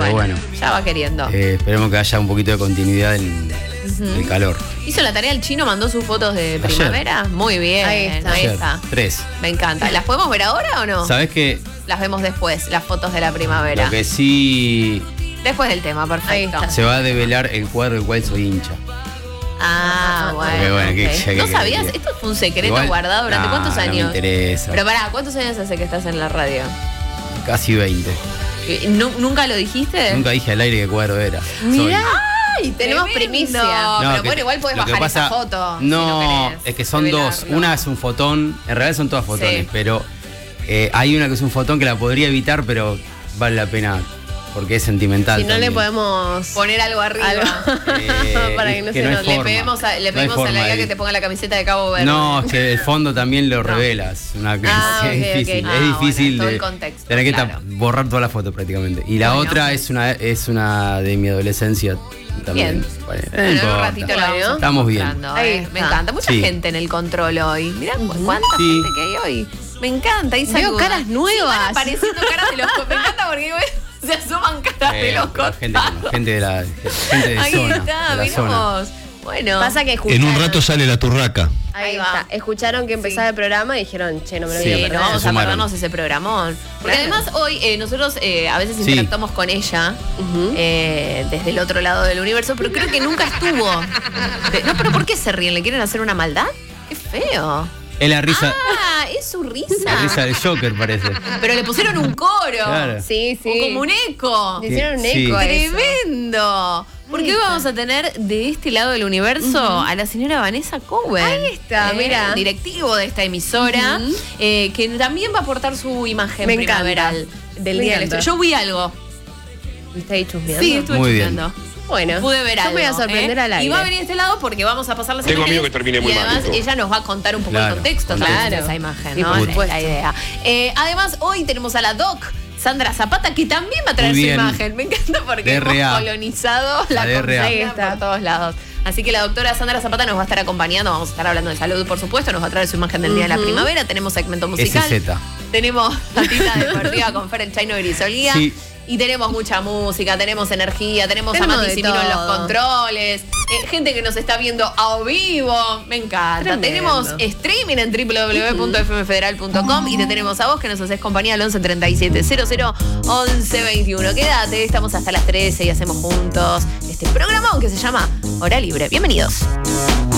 Pero bueno. Ya va queriendo. Esperemos que haya un poquito de continuidad en el calor. ¿Hizo la tarea el chino? ¿Mandó sus fotos de primavera? Muy bien. Ahí está. 3. Me encanta. ¿Las podemos ver ahora o no? ¿Sabés qué? Las vemos después, las fotos de la primavera. Lo que sí... Después del tema, perfecto. Se va a develar el cuadro del cual soy hincha. Bueno. Okay. ¿No sabías? Esto fue un secreto igual, guardado durante ¿cuántos años? No me interesa. Pero pará, ¿cuántos años hace que estás en la radio? Casi 20. ¿Nunca lo dijiste? Nunca dije al aire qué cuadro era. Mirá. ¡Ay, tenemos primicia! No, pero bueno, igual podés bajar esa foto. No, si no es que son dos. Una es un fotón. En realidad son todas fotones, pero hay una que es un fotón que la podría evitar, pero vale la pena porque es sentimental. Si no también. le podemos poner algo arriba. Para que no se no note. Le pedimos a la guía que te ponga la camiseta de Cabo Verde. No, es que el fondo también lo revelas. Es difícil. Es difícil todo de el contexto, tener que borrar toda la foto prácticamente. Y la otra es una de mi adolescencia también. Bien. Bueno, En un ratito la veo. Estamos bien. Me encanta. Mucha gente en el control hoy. Mirá cuánta gente que hay hoy. Me encanta. Y veo caras nuevas. Van apareciendo caras de los Me encanta porque se asoman caras de los costados. Gente de la Ahí zona. está, miramos. Bueno. Pasa que escucharon. En un rato sale la turraca. Ahí está. Escucharon que empezaba el programa y dijeron, che, no me lo quiero perder. No vamos a perdernos ese programón. Porque además hoy nosotros a veces interactuamos con ella desde el otro lado del universo, pero creo que nunca estuvo. No, pero ¿por qué se ríen? ¿Le quieren hacer una maldad? Qué feo. Es la risa. Es su risa. La risa del Joker, parece. Pero le pusieron un coro. Claro. Sí. O como un eco. Le hicieron un eco. Tremendo. Porque hoy vamos a tener de este lado del universo a la señora Vanessa Cohen. Ahí está, mira. Directivo de esta emisora, que también va a aportar su imagen primaveral del día del estudio. Yo vi algo. ¿Viste ahí chusmeando? Sí, estuve chusmeando. Bueno, pude ver algo. Yo me voy a sorprender al aire. Y va a venir a este lado porque vamos a pasar las Tengo imágenes. miedo que termine muy y además mal. ella nos va a contar un poco el contexto de esa imagen, ¿no? Por supuesto. La idea. Además, hoy tenemos a la Doc Sandra Zapata, que también va a traer su imagen. Me encanta porque hemos colonizado la consigna por todos lados. Así que la doctora Sandra Zapata nos va a estar acompañando. Vamos a estar hablando de salud, por supuesto. Nos va a traer su imagen del día de la primavera. Tenemos segmento musical. SZ. Tenemos patita deportiva con Fer el Chaino Grisolía. Sí. Y tenemos mucha música, tenemos energía, tenemos a Mati Simino en los controles, gente que nos está viendo a vivo, me encanta. Tremendo. Tenemos streaming en www.fmfederal.com y te tenemos a vos que nos haces compañía al 11 37 00 11 21. Quédate, estamos hasta las 13 y hacemos juntos este programón que se llama Hora Libre. Bienvenidos.